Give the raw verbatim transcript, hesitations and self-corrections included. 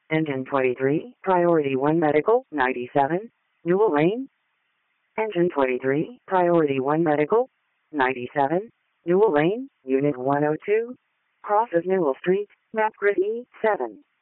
Engine twenty-three, Priority one Medical, ninety-seven, Newell Lane. Engine twenty-three, Priority one Medical, ninety-seven, Newell Lane, Unit one oh two, cross of Newell Street, map grid E seven.